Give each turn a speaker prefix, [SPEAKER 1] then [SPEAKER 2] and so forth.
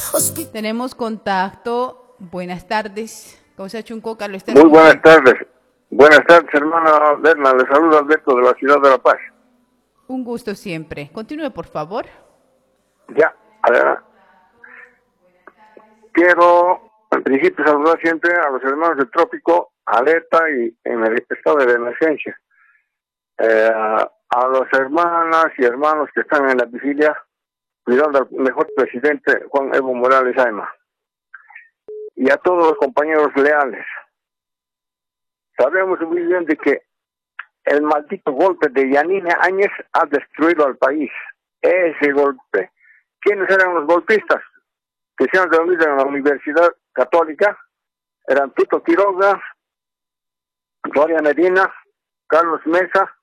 [SPEAKER 1] Tenemos contacto. Buenas tardes. Cosa Chunco, Carlos, está
[SPEAKER 2] Muy buenas
[SPEAKER 1] escuchando.
[SPEAKER 2] tardes. Buenas tardes, hermana Berna. Le saluda Alberto de la ciudad de La Paz.
[SPEAKER 1] Un gusto siempre. Continúe, por favor.
[SPEAKER 2] Ya, quiero en principio saludar siempre a los hermanos del trópico, alerta y en el estado de emergencia. A las hermanas y hermanos que están en la vigilia, cuidando al mejor presidente Juan Evo Morales Ayma. Y a todos los compañeros leales. Sabemos muy bien de que el maldito golpe de Yanine Áñez ha destruido al país. Ese golpe. ¿Quiénes eran los golpistas? Que se han reunido en la Universidad Católica. Eran Tito Quiroga, Gloria Medina, Carlos Mesa